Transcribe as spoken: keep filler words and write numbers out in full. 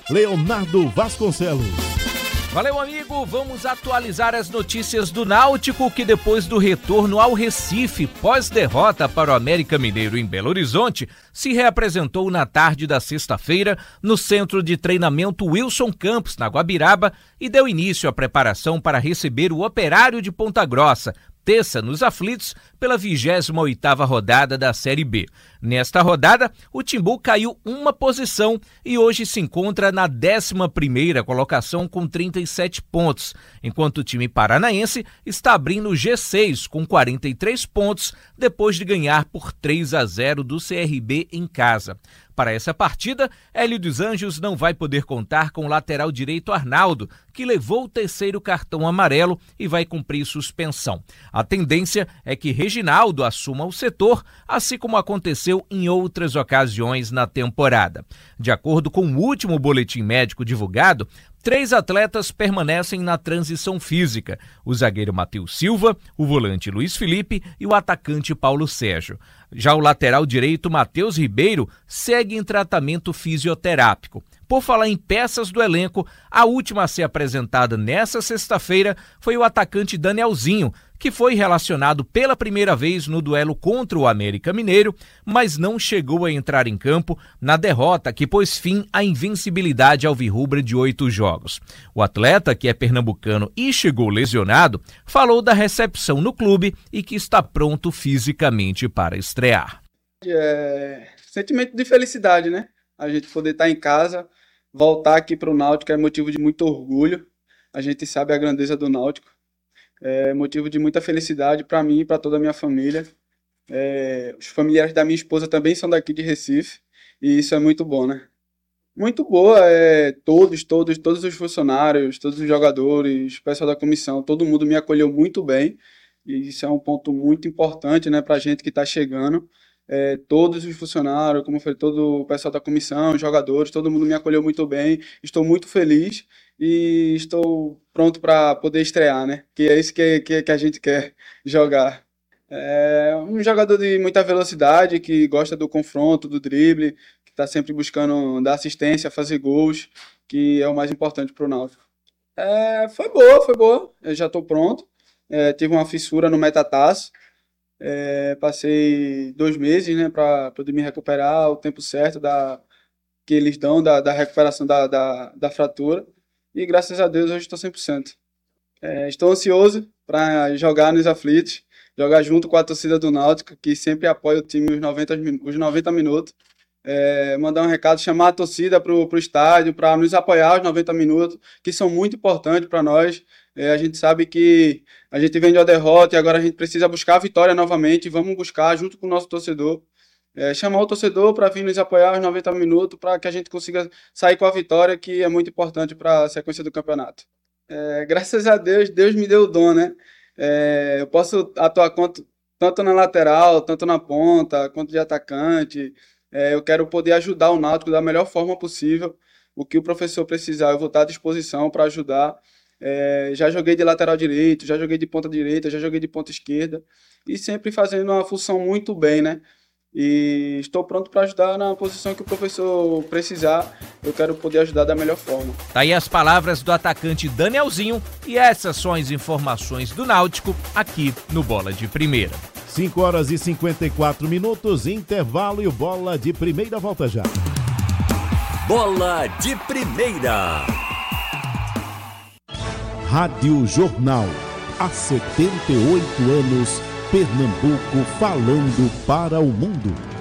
Leonardo Vasconcelos. Valeu, amigo. Vamos atualizar as notícias do Náutico, que depois do retorno ao Recife, pós-derrota para o América Mineiro em Belo Horizonte, se reapresentou na tarde da sexta-feira no Centro de Treinamento Wilson Campos, na Guabiraba, e deu início à preparação para receber o Operário de Ponta Grossa, terça nos aflitos, pela vigésima oitava rodada da Série B. Nesta rodada, o Timbu caiu uma posição e hoje se encontra na décima primeira colocação com trinta e sete pontos, enquanto o time paranaense está abrindo o G seis com quarenta e três pontos, depois de ganhar por três a zero do C R B em casa. Para essa partida, Hélio dos Anjos não vai poder contar com o lateral direito Arnaldo, que levou o terceiro cartão amarelo e vai cumprir suspensão. A tendência é que Reginaldo assuma o setor, assim como aconteceu em outras ocasiões na temporada. De acordo com o último boletim médico divulgado, três atletas permanecem na transição física: o zagueiro Matheus Silva, o volante Luiz Felipe e o atacante Paulo Sérgio. Já o lateral direito Matheus Ribeiro segue em tratamento fisioterápico. Por falar em peças do elenco, a última a ser apresentada nesta sexta-feira foi o atacante Danielzinho, que foi relacionado pela primeira vez no duelo contra o América Mineiro, mas não chegou a entrar em campo na derrota que pôs fim à invencibilidade alvirrubra de oito jogos. O atleta, que é pernambucano e chegou lesionado, falou da recepção no clube e que está pronto fisicamente para estrear. É sentimento de felicidade, né? A gente poder estar em casa, voltar aqui para o Náutico é motivo de muito orgulho. A gente sabe a grandeza do Náutico. É motivo de muita felicidade para mim e para toda a minha família. É, os familiares da minha esposa também são daqui de Recife, e isso é muito bom, né? Muito boa, é, todos, todos, todos os funcionários, todos os jogadores, o pessoal da comissão, todo mundo me acolheu muito bem, e isso é um ponto muito importante, né, para a gente que está chegando. É, todos os funcionários, como foi todo o pessoal da comissão, os jogadores, todo mundo me acolheu muito bem. Estou muito feliz e estou pronto para poder estrear, né? Que é isso que, que, que a gente quer jogar. É um jogador de muita velocidade, que gosta do confronto, do drible, que está sempre buscando dar assistência, fazer gols, que é o mais importante para o Náutico. É, foi boa, foi boa. Eu já estou pronto. É, tive uma fissura no metatarso. É, passei dois meses, né, para poder me recuperar, o tempo certo da, que eles dão da, da recuperação da, da, da fratura, e graças a Deus hoje estou cem por cento. É, estou ansioso para jogar nos aflitos, jogar junto com a torcida do Náutico, que sempre apoia o time os noventa, os noventa minutos, é, mandar um recado, chamar a torcida para o estádio, para nos apoiar os noventa minutos, que são muito importantes para nós. É, a gente sabe que a gente vem de uma derrota e agora a gente precisa buscar a vitória novamente. Vamos buscar junto com o nosso torcedor. É, chamar o torcedor para vir nos apoiar os noventa minutos, para que a gente consiga sair com a vitória, que é muito importante para a sequência do campeonato. É, graças a Deus, Deus me deu o dom, né? É, eu posso atuar quanto, tanto na lateral, tanto na ponta, quanto de atacante. É, eu quero poder ajudar o Náutico da melhor forma possível. O que o professor precisar, eu vou estar à disposição para ajudar. É, já joguei de lateral direito, já joguei de ponta direita, já joguei de ponta esquerda, e sempre fazendo uma função muito bem, né? E estou pronto para ajudar na posição que o professor precisar. Eu quero poder ajudar da melhor forma. Tá aí as palavras do atacante Danielzinho, e essas são as informações do Náutico aqui no Bola de Primeira. cinco horas e cinquenta e quatro minutos, intervalo, e o Bola de Primeira volta já. Bola de Primeira. Rádio Jornal. Há setenta e oito anos, Pernambuco falando para o mundo.